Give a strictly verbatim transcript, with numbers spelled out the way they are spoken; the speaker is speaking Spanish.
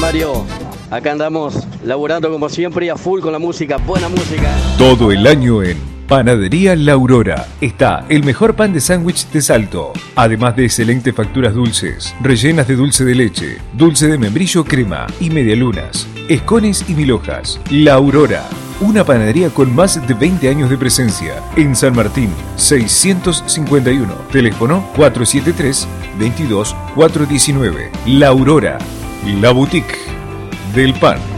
Mario? Acá andamos laburando como siempre y a full con la música, buena música. Todo el año en Panadería La Aurora está el mejor pan de sándwich de Salto, además de excelentes facturas dulces, rellenas de dulce de leche, dulce de membrillo crema y medialunas, escones y mil hojas. La Aurora, una panadería con más de veinte años de presencia en San Martín, seiscientos cincuenta y uno, teléfono cuatro siete tres, veintidós, cuatrocientos diecinueve. La Aurora, la boutique del pan.